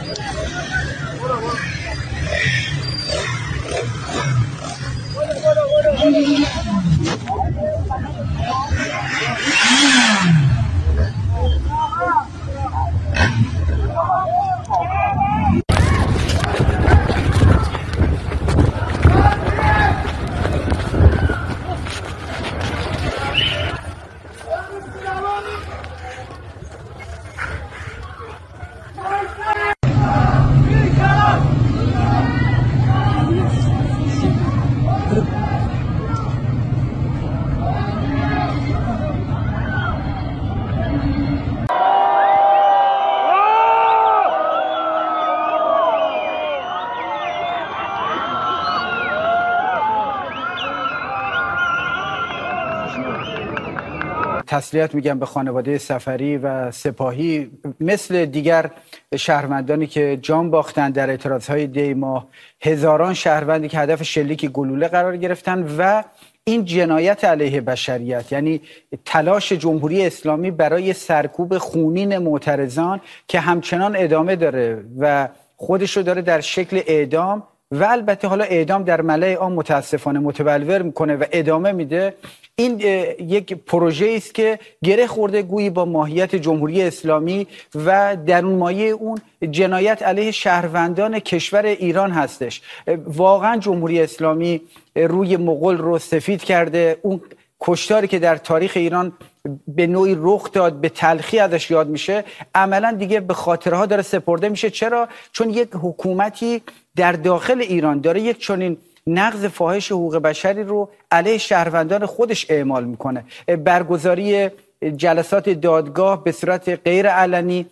تسلیت میگم به خانواده سفری و سپاهی، مثل دیگر شهروندانی که جان باختند در اعتراضهای دی ماه، هزاران شهروندی که هدف شلیک گلوله قرار گرفتن و این جنایت علیه بشریت، یعنی تلاش جمهوری اسلامی برای سرکوب خونین معترضان که همچنان ادامه داره و خودشو داره در شکل اعدام و البته حالا اعدام در ملأ عام متاسفانه متبلور میکنه و ادامه میده. این یک پروژه است که گره خورده گویی با ماهیت جمهوری اسلامی و درون مایه اون جنایت علیه شهروندان کشور ایران هستش. واقعا جمهوری اسلامی روی مغول رو سفید کرده. اون کشتاری که در تاریخ ایران به نوعی رخ داد، به تلخی ازش یاد میشه، عملا دیگه به خاطرها داره سپرده میشه. چرا؟ چون یک حکومتی در داخل ایران داره یک چنین نقض فاحش حقوق بشری رو علیه شهروندان خودش اعمال میکنه. برگزاری جلسات دادگاه به صورت غیر علنی،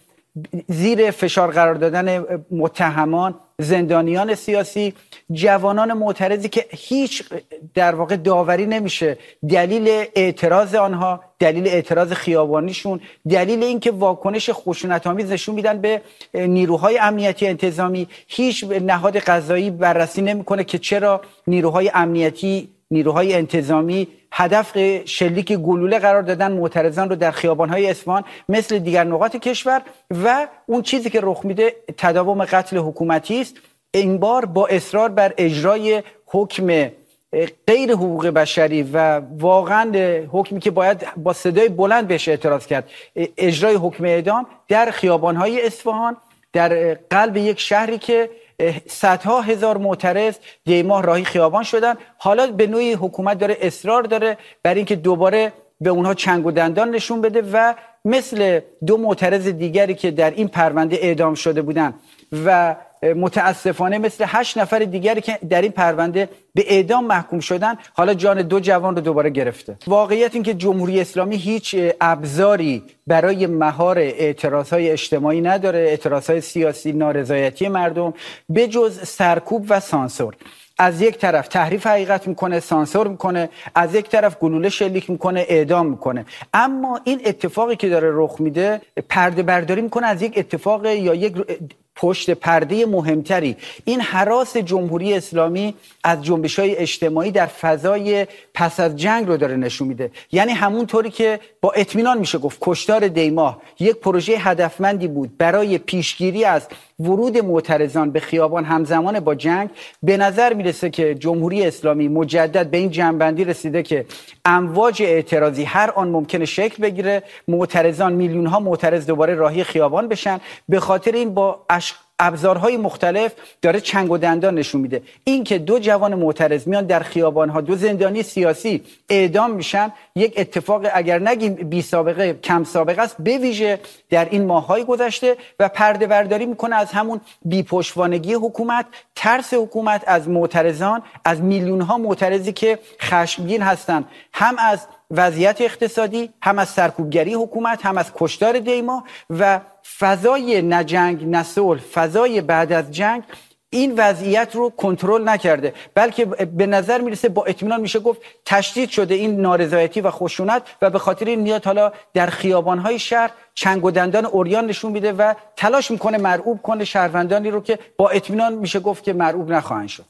زیر فشار قرار دادن متهمان، زندانیان سیاسی، جوانان معترضی که هیچ در واقع داوری نمیشه دلیل اعتراض آنها، دلیل اعتراض خیابانیشون، دلیل اینکه واکنش خشونت‌آمیز نشون میدن به نیروهای امنیتی انتظامی. هیچ نهاد قضایی بررسی نمیکنه که چرا نیروهای امنیتی، نیروهای انتظامی هدف شلیک گلوله قرار دادن معترضان رو در خیابان‌های اصفهان مثل دیگر نقاط کشور. و اون چیزی که رخ میده تداوم قتل حکومتی است، این بار با اصرار بر اجرای حکم غیر حقوق بشری و واقعا حکمی که باید با صدای بلند بهش اعتراض کرد، اجرای حکم اعدام در خیابان‌های اصفهان، در قلب یک شهری که صدها هزار معترض دی ماه راهی خیابان شدن. حالا به نوعی حکومت داره اصرار داره بر اینکه دوباره به اونها چنگ و دندان نشون بده و مثل دو معترض دیگری که در این پرونده اعدام شده بودن و متاسفانه مثل 8 نفر دیگری که در این پرونده به اعدام محکوم شدن، حالا جان 2 جوان رو دوباره گرفته. واقعیت این که جمهوری اسلامی هیچ ابزاری برای مهار اعتراضهای اجتماعی نداره، اعتراضهای سیاسی، نارضایتی مردم، به جز سرکوب و سانسور. از یک طرف تحریف حقیقت میکنه، سانسور میکنه، از یک طرف گلوله شلیک میکنه، اعدام میکنه. اما این اتفاقی که داره رخ میده پرده برداری میکنه از یک اتفاق یا یک پشت پرده مهمتری. این هراس جمهوری اسلامی از جنبش‌های اجتماعی در فضای پس از جنگ رو داره نشون میده. یعنی همون طوری که با اطمینان میشه گفت کشتار دی ماه یک پروژه هدفمندی بود برای پیشگیری از ورود معترضان به خیابان همزمان با جنگ، به نظر میرسه که جمهوری اسلامی مجدد به این جنبندی رسیده که امواج اعتراضی هر آن ممکنه شکل بگیره، معترضان، میلیون ها معترض دوباره راهی خیابان بشن. به خاطر این با ابزارهای مختلف داره چنگ و دندان نشون میده. این که 2 جوان معترض میان در خیابان‌ها، 2 زندانی سیاسی اعدام میشن، یک اتفاق اگر نگیم بی سابقه، کم سابقه است، به ویژه در این ماه‌های گذشته و پرده برداری میکنه از همون بی‌پشتوانگی حکومت، ترس حکومت از معترضان، از میلیون‌ها معترضی که خشمگین هستند، هم از وضعیت اقتصادی، هم از سرکوبگری حکومت، هم از کشتار دی ماه و فضای نه جنگ نه صلح، فضای بعد از جنگ این وضعیت رو کنترل نکرده، بلکه به نظر میرسه با اطمینان میشه گفت تشدید شده این نارضایتی و خشونت و به خاطر این میاد حالا در خیابان‌های شهر چنگ و دندان عریان نشون میده و تلاش میکنه مرعوب کنه شهروندانی رو که با اطمینان میشه گفت که مرعوب نخواهند شد.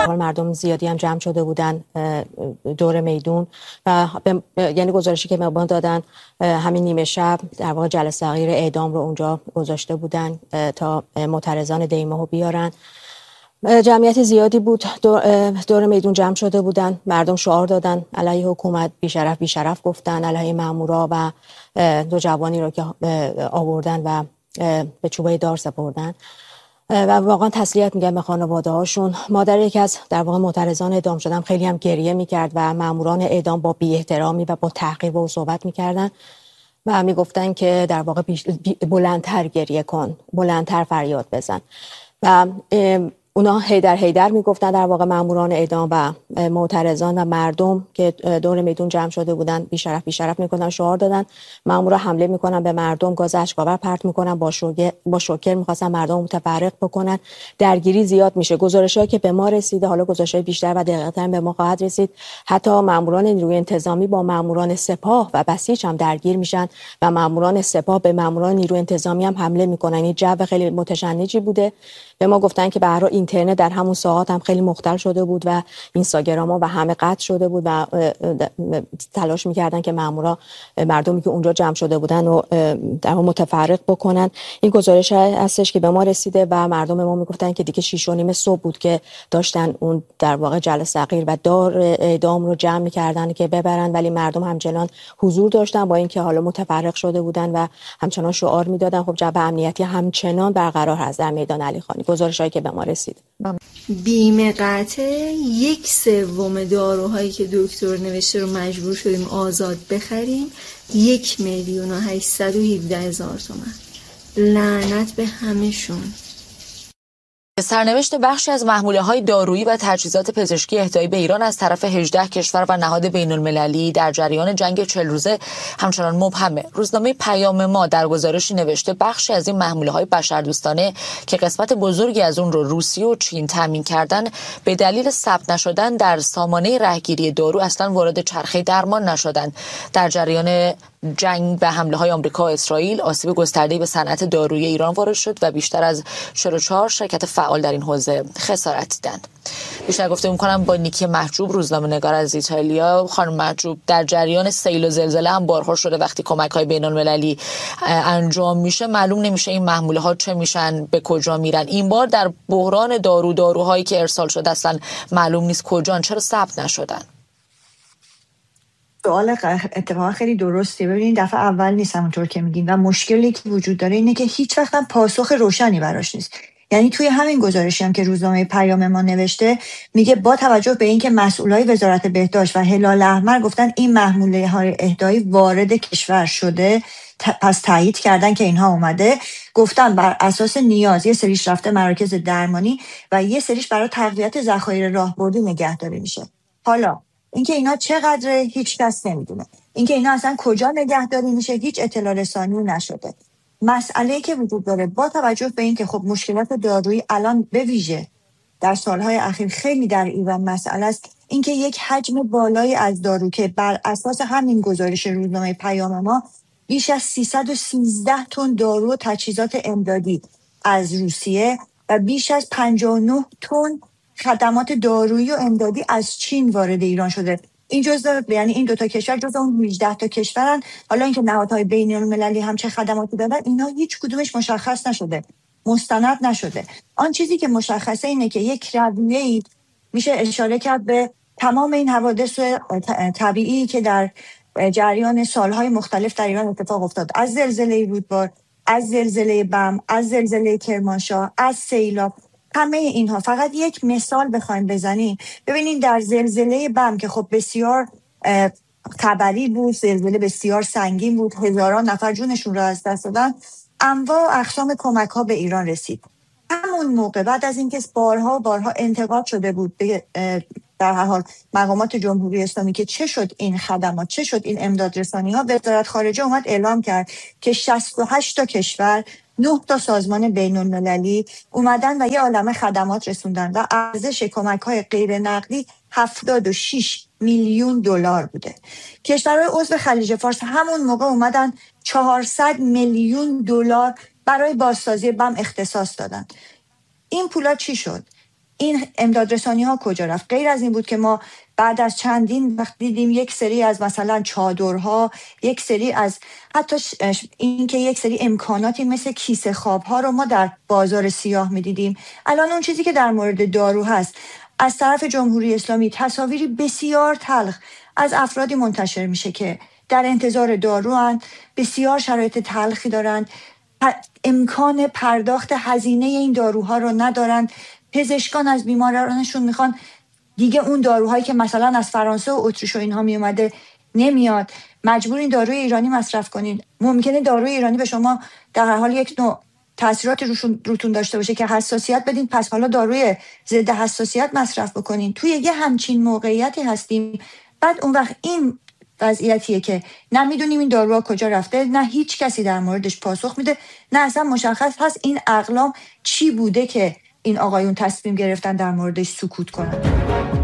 مردم زیادی هم جمع شده بودن دور میدون و یعنی گزارشی که ما دادن همین نیمه شب در واقع جلسه صغیر اعدام رو اونجا گذاشته بودن تا معترضان دیماهو بیارن. جمعیت زیادی بود دور میدون جمع شده بودن، مردم شعار دادن علیه حکومت، بیشرف بیشرف گفتن، علیه مامورا و دو جوانی رو که آوردن و به چوبه دار سپردن و واقعا تسلیت میگم به خانواده هاشون. مادر یکی از در واقع معترضان اعدام شدن خیلی هم گریه میکرد و ماموران اعدام با بی احترامی و با تحقیر با او صحبت میکردن و میگفتن که در واقع بلندتر گریه کن، بلندتر فریاد بزن و اونا هیدر میگفتن در واقع ماموران اعدام و معترضان و مردم که دور میدون جمع شده بودن بیشرف میکنن، شعار دادن. مامورا حمله میکنن به مردم، گاز اشک‌آور پرت میکنن، با شوکر میخواستن مردم متفرق بکنن. درگیری زیاد میشه. گزارشایی که به ما رسیده، حالا گزارشای بیشتر و دقیق‌تر به ما خواهد رسید، حتی ماموران نیروی انتظامی با ماموران سپاه و بسیج هم درگیر میشن و ماموران سپاه به ماموران نیروی انتظامی هم حمله میکنن. این جو خیلی متشنجی بوده. به ما گفتن که به هر حال اینترنت در همون ساعات هم خیلی مختل شده بود و اینستاگرام‌ها و همه قطع شده بود و تلاش می‌کردن که مردمی که اونجا جمع شده بودن و در واقع متفرق بکنن. این گزارش هستش که به ما رسیده و مردم ما میگفتن که دیگه 6:30 صبح بود که داشتن اون در واقع جلسه صغیر و دار اعدام رو جمع می‌کردن که ببرن، ولی مردم همچنان حضور داشتن با اینکه حالا متفرق شده بودن و همچنان شعار میدادن. خب جو امنیتی همچنان برقرار هست در میدان علی خانی. گزارشایی که به ما رسید. بیمه قطع 1/3 داروهایی که دکتر نوشته رو مجبور شدیم آزاد بخریم 1,817,000 تومان. لعنت به همشون. سرنوشت بخشی از محموله‌های دارویی و تجهیزات پزشکی اهدایی به ایران از طرف 18 کشور و نهاد بین‌المللی در جریان جنگ 40 روزه همچنان مبهمه. روزنامه پیام ما در گزارشی نوشته بخشی از این محموله‌های بشردوستانه که قسمت بزرگی از اون رو روسیه و چین تامین کردن، به دلیل ثبت نشدن در سامانه رهگیری دارو اصلا وارد چرخه درمان نشدن. در جریان جنگ به حمله‌های آمریکا و اسرائیل آسیب گسترده‌ای به صنعت دارویی ایران وارد شد و بیشتر از 44 شرکت فعال در این حوزه خسارت دیدند. بیشتر گفته می‌کنم با نیکی محجوب، روزنامه‌نگار از ایتالیا. خانم محجوب، در جریان سیل و زلزله هم بارها شده وقتی کمک‌های بین‌المللی انجام میشه معلوم نمیشه این محموله‌ها چه میشن، به کجا میرن. این بار در بحران داروهایی که ارسال شده اصلا معلوم نیست کجان، چرا ثبت نشدن؟ سوال اتفاقا خیلی درسته. ببینید دفعه اول نیست همونطور که میگین و مشکلی که وجود داره اینه که هیچ وقت هم پاسخ روشنی براش نیست. یعنی توی همین گزارشی هم که روزنامه پیام ما نوشته میگه با توجه به اینکه مسئولای وزارت بهداشت و هلال احمر گفتن این محموله های اهدایی وارد کشور شده، پس تایید کردن که اینها اومده، گفتن بر اساس نیاز یه سریش رفته مراکز درمانی و یه سریش برای تقویت ذخایر راهبردی نگهداری میشه. حالا اینکه اینا چقدره هیچ کس نمیدونه. اینکه اینا اصلا کجا نگهداری میشه هیچ اطلاع رسانی نشده. مسئله‌ای که وجود داره با توجه به اینکه خب مشکلات دارویی الان به ویژه در سالهای اخیر خیلی در ایران مسئله است، اینکه یک حجم بالایی از دارو که بر اساس همین گزارش روزنامه پیام ما بیش از 313 تن دارو و تجهیزات امدادی از روسیه و بیش از 59 تن خدمات دارویی و امدادی از چین وارد ایران شده. این یعنی این دو تا کشور جزو اون 18 تا کشورن. حالا اینکه نهادهای بین‌المللی هم چه خدماتی دادن اینا هیچ کدومش مشخص نشده، مستند نشده. آن چیزی که مشخصه اینه که یک رویه‌ای میشه اشاره کرد به تمام این حوادث طبیعی که در جریان سالهای مختلف در ایران اتفاق افتاد، از زلزله رودبار، از زلزله بم، از زلزله کرمانشاه، از سیلاب. همه اینها فقط یک مثال بخوایم بزنیم. ببینید در زلزله بم که خب بسیار خبری بود، زلزله بسیار سنگین بود، هزاران نفر جونشون رو از دست دادن، انواع و اقسام کمک ها به ایران رسید. همون موقع بعد از اینکه بارها انتقاد شده بود در هر حال مقامات جمهوری اسلامی که چه شد این خدمات، چه شد این امداد رسانی ها، وزارت خارجه اومد اعلام کرد که 68 تا کشور، 9 تا سازمان بین المللی اومدن و یه عالمه خدمات رسوندن و ارزش کمک های غیر نقدی 76 میلیون دلار بوده. کشورهای عضو خلیج فارس همون موقع اومدن 400 میلیون دلار برای بازسازی بم اختصاص دادن. این پولا چی شد؟ این امدادرسانی ها کجا رفت؟ غیر از این بود که ما بعد از چندین وقت دیدیم یک سری از مثلا چادرها، یک سری از حتی این که یک سری امکاناتی مثل کیسه خواب ها رو ما در بازار سیاه میدیدیم. الان اون چیزی که در مورد دارو هست از طرف جمهوری اسلامی تصاویری بسیار تلخ از افرادی منتشر میشه که در انتظار داروان، بسیار شرایط تلخی دارن، امکان پرداخت هزینه این داروها رو ندارن. پزشکان از بیمارانشون میخوان دیگه اون داروهایی که مثلا از فرانسه و اتریش و اینها میومده نمیاد، مجبور این داروی ایرانی مصرف کنین. ممکنه داروی ایرانی به شما در هر حال یک نوع تاثیرات روتون داشته باشه که حساسیت بدین، پس حالا داروی ضد حساسیت مصرف بکنین. توی یه همچین موقعیتی هستیم. بعد اون وقت این وضعیتیه که نه میدونیم این داروها کجا رفته، نه هیچ کسی در موردش پاسخ میده، نه اصلا مشخص هست این اقلام چی بوده که این آقایون تصمیم گرفتن در موردش سکوت کنن.